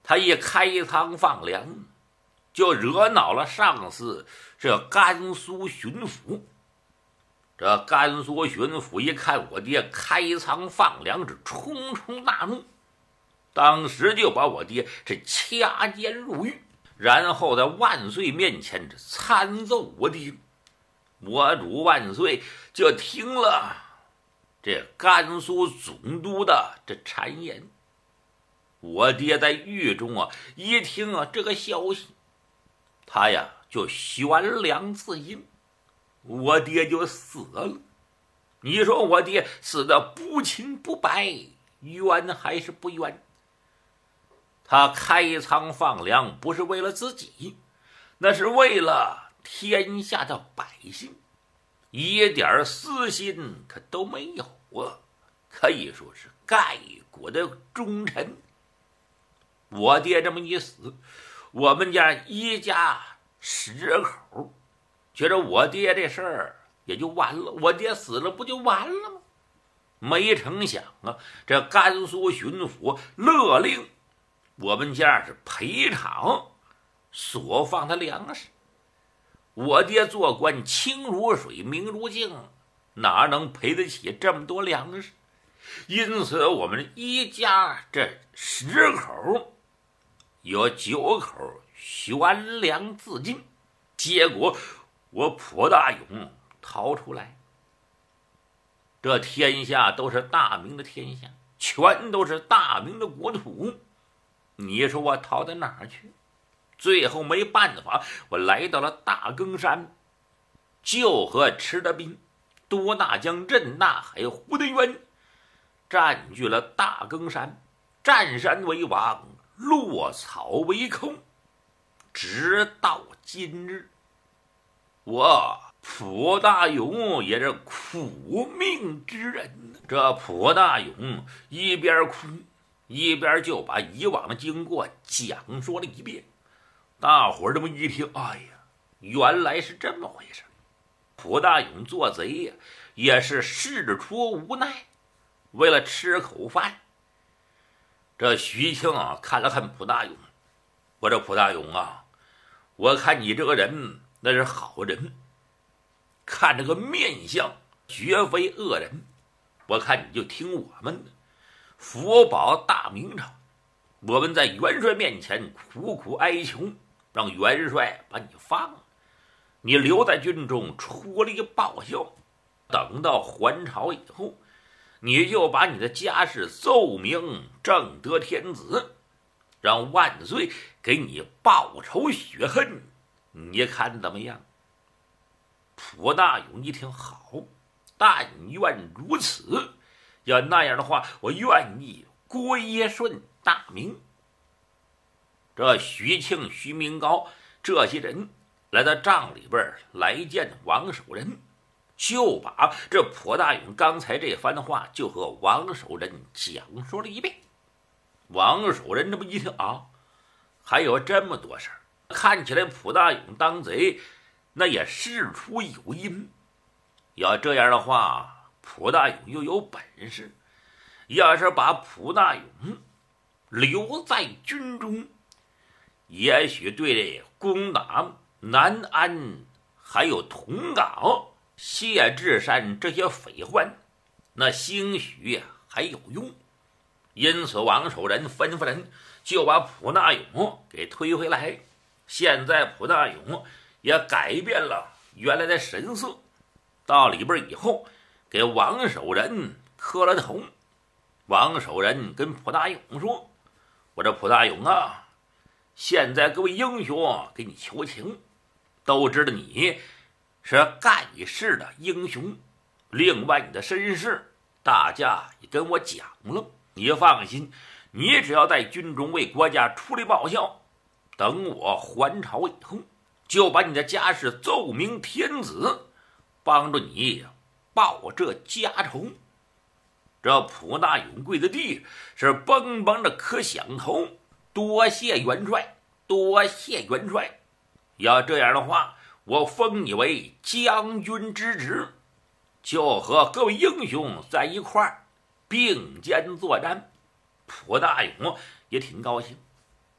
他一开仓放粮，就惹恼了上司这甘肃巡抚。这甘肃巡抚一看我爹开仓放粮，是冲冲大怒，当时就把我爹是掐监入狱，然后在万岁面前参奏我爹。我主万岁就听了这甘肃总督的这谗言。我爹在狱中一听这个消息，他呀就悬梁自尽，我爹就死了。你说我爹死的不清不白，冤还是不冤？他开仓放粮不是为了自己，那是为了天下的百姓，一点私心可都没有啊，可以说是盖国的忠臣。我爹这么一死，我们家一家10口觉得我爹这事儿也就完了，我爹死了不就完了吗？没成想这甘肃巡抚勒令我们家是赔偿所放的粮食。我爹做官清如水明如镜，哪能赔得起这么多粮食？因此我们一家这10口有9口悬梁自尽，结果我蒲大勇逃出来。这天下都是大明的天下，全都是大明的国土，你说我逃到哪儿去？最后没办法，我来到了大更山，就和池德斌、多大江、任大海、胡德渊占据了大更山，占山为王，落草为寇，直到今日。我蒲大勇也是苦命之人。这蒲大勇一边哭一边就把以往的经过讲说了一遍。大伙儿这么一听，哎呀，原来是这么回事。蒲大勇做贼呀，也是事出无奈，为了吃口饭。这徐庆看了看蒲大勇，我说蒲大勇我看你这个人那是好人，看这个面相绝非恶人，我看你就听我们的，福保大明朝，我们在元帅面前苦苦哀求，让元帅把你放了，你留在军中出力报效，等到还朝以后，你就把你的家事奏明正德天子，让万岁给你报仇雪恨，你看怎么样？蒲大勇一听，好，但愿如此，要那样的话，我愿意归顺大明。这徐庆、徐明高这些人来到帐里边来见王守仁，就把这蒲大勇刚才这番话就和王守仁讲说了一遍。王守仁这么一听还有这么多事儿，看起来蒲大勇当贼那也事出有因。要这样的话，蒲大勇又有本事，要是把蒲大勇留在军中，也许对这攻打南安还有同岗、谢志山这些匪患，那兴许还有用。因此王守仁吩咐人就把蒲大勇给推回来。现在蒲大勇也改变了原来的神色，到里边以后给王守仁磕了头。王守仁跟蒲大勇说，我这蒲大勇现在各位英雄给你求情，都知道你是盖世的英雄，另外你的身世大家也跟我讲了，你放心，你只要在军中为国家出力报效，等我还朝以后，就把你的家事奏明天子，帮助你报这家仇。这蒲大勇跪在地是蹦蹦的磕响头，多谢元帅，多谢元帅。要这样的话，我封你为将军之职，就和各位英雄在一块儿并肩作战。蒲大勇也挺高兴，